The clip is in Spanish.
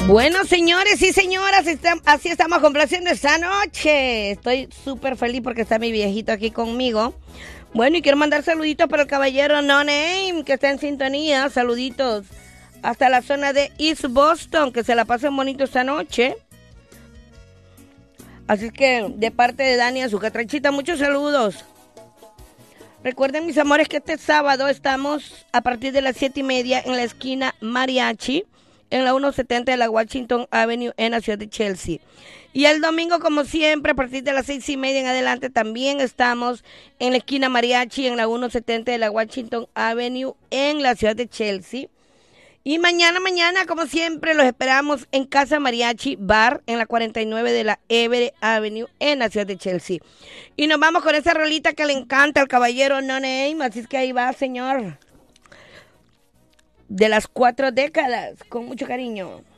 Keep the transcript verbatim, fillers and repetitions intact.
Bueno, señores y señoras, está, así estamos complaciendo esta noche. Estoy súper feliz porque está mi viejito aquí conmigo. Bueno, y quiero mandar saluditos para el caballero No Name, que está en sintonía. Saluditos hasta la zona de East Boston, que se la pasen bonito esta noche. Así que, de parte de Dani a su catrachita, muchos saludos. Recuerden, mis amores, que este sábado estamos a partir de las siete y media en la esquina Mariachi, en la ciento setenta de la Washington Avenue en la ciudad de Chelsea. Y el domingo, como siempre, a partir de las seis y media en adelante, también estamos en la esquina Mariachi, en la ciento setenta de la Washington Avenue en la ciudad de Chelsea. Y mañana, mañana, como siempre, los esperamos en Casa Mariachi Bar, en la cuarenta y nueve de la Everett Avenue en la ciudad de Chelsea. Y nos vamos con esa rolita que le encanta al caballero No Name, así es que ahí va, señor. De las cuatro décadas, con mucho cariño.